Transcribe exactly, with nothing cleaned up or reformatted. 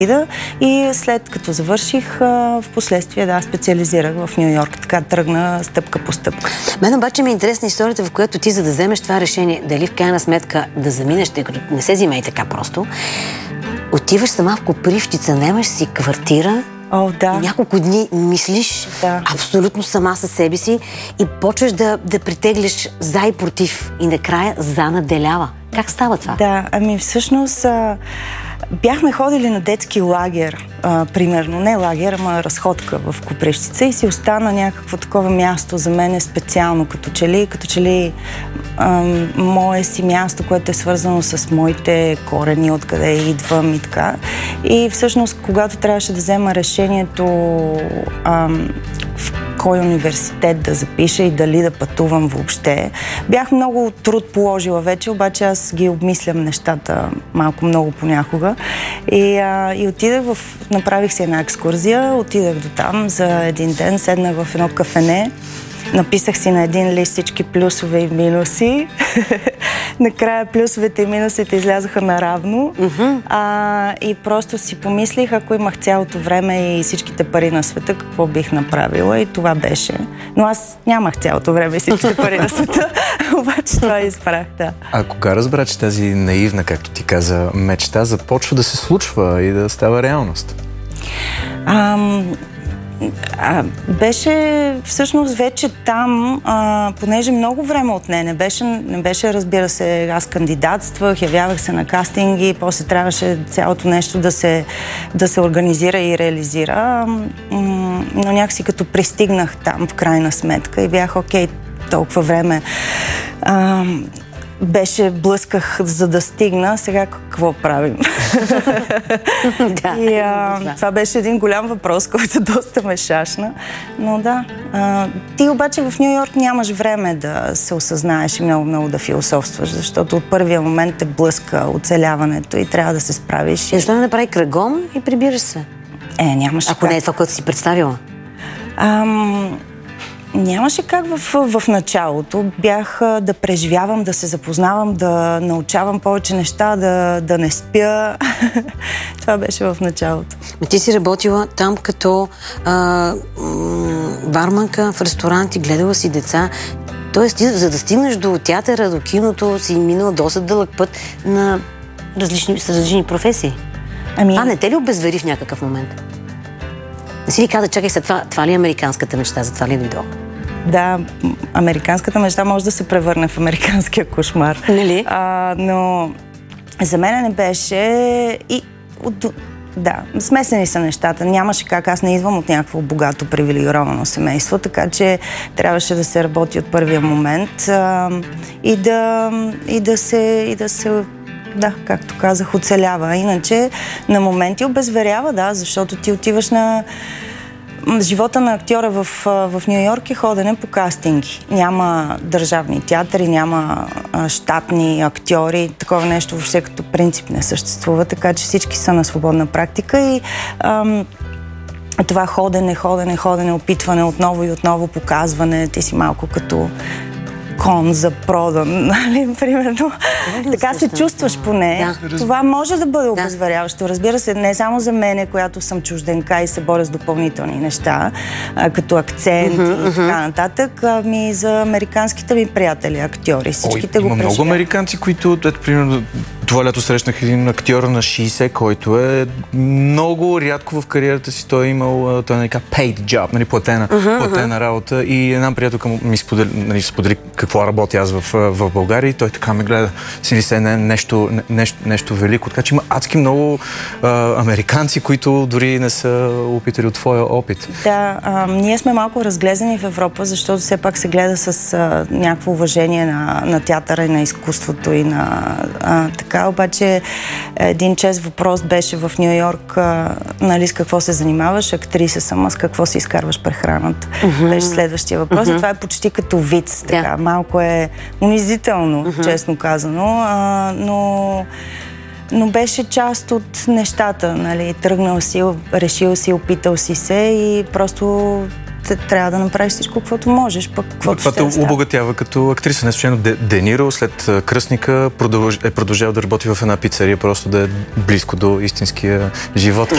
И след като завърших, в последствие да, специализирах в Ню Йорк. Така тръгна стъпка по стъпка. Мен обаче ми е интересна историята, в която ти, за да вземеш това решение, дали в крайна сметка да заминеш, тъй като не се взима и така просто, отиваш сама в Копривщица, немаш си квартира, О, да. и няколко дни мислиш да. абсолютно сама със себе си и почваш да, да притегляш за и против и накрая за наделява. Как става това? Да, ами всъщност а, бяхме ходили на детски лагер, а, примерно, не лагер, ама разходка в Копривщица и си остана някакво такова място за мен специално, като че ли, като че ли а, мое си място, което е свързано с моите корени, откъде идвам и така. И всъщност, когато трябваше да взема решението а, в кой университет да запиша и дали да пътувам въобще. Бях много труд положила вече, обаче аз ги обмислям нещата малко много понякога. И, а, и отидах в... Направих си една екскурзия, отидах до там за един ден, седнах в едно кафене, написах си на един лист всички плюсове и минуси. Накрая плюсовете и минусите излязоха наравно. Mm-hmm. А, и просто си помислих, ако имах цялото време и всичките пари на света, какво бих направила, и това беше. Но аз нямах цялото време и всичките пари на света, обаче това избрах, да. А кога разбра, че тази наивна, както ти каза, мечта започва да се случва и да става реалност? Ам... А, беше всъщност вече там, а, понеже много време отне, не беше, не беше, разбира се, аз кандидатствах, явявах се на кастинги, после трябваше цялото нещо да се, да се организира и реализира, но някакси като пристигнах там в крайна сметка и бях окей, толкова време а, беше, блъсках за да стигна, сега какво правим? Да, и, а, това беше един голям въпрос, който доста ме шашна. Но да, а, ти обаче в Ню Йорк нямаш време да се осъзнаеш и много-много да философстваш, защото от първия момент те блъска оцеляването и трябва да се справиш. И защо не направи кръгом и прибираш се? Е, нямаше Ако как. не е това, което си представила? Ам... Нямаше как в, в началото. Бях да преживявам, да се запознавам, да научавам повече неща, да, да не спя. Това беше в началото. Ти си работила там като а, м- барманка в ресторанти, гледала си деца. Тоест, ти, за да стигнеш до театъра, до киното, си минала доста дълъг път на различни, с различни професии. Ами... Това не те ли обезвери в някакъв момент? Не си ли каза, чакай се, това, това ли е американската мечта, за това ли дойдох? Да, американската мечта може да се превърне в американския кошмар. Нали? А, но за мен не беше и... Да, смесени са нещата. Нямаше как. Аз не идвам от някакво богато, привилегировано семейство, така че трябваше да се работи от първия момент а, и, да, и да се... И да се да, както казах, оцелява. Иначе на моменти обезверява, да, защото ти отиваш на... Живота на актьора в, в Ню Йорк е ходене по кастинги. Няма държавни театри, няма а, щатни актьори. Такова нещо въобще като принцип не съществува, така че всички са на свободна практика и ам, това ходене, ходене, ходене, опитване отново и отново, показване, ти си малко като кон за продан, нали, примерно. Да, така се чувстваш поне. Да. Това може да бъде обезверяващо. Разбира се, не само за мене, която съм чужденка и се боря с допълнителни неща, а, като акцент uh-huh, и така нататък, ами и за американските ми приятели, актьори. Всичките Ой, го има преживяват. много американци, които, ето, примерно, това лято срещнах един актьор на шейсет, който е много рядко в кариерата си. Той е имал, той е нарека paid job, нали, платена, uh-huh, платена uh-huh. работа. И една приятелка ми сподели, нали, сподели какво работя аз в, в България и той така ме гледа, си ли се не, нещо, нещо, нещо велико. Така че има адски много а, американци, които дори не са опитали от твоя опит. Да, а, ние сме малко разглезени в Европа, защото все пак се гледа с а, някакво уважение на, на театъра и на изкуството и на а, така. Обаче един чест въпрос беше в Ню Йорк, а, нали, с какво се занимаваш, актриса съм, с какво си изкарваш прехраната. Uh-huh. Беше следващия въпрос. Uh-huh. И това е почти като виц. Така. Yeah. Малко е унизително, uh-huh. честно казано, а, но, но беше част от нещата. Нали. Тръгнал си, решил си, опитал си се и просто трябва да направиш всичко, каквото можеш, пък каквото ще Това те обогатява като актриса. Не случайно Де Ниро след Кръстника продълж... е продължал да работи в една пицария, просто да е близко до истинския живот.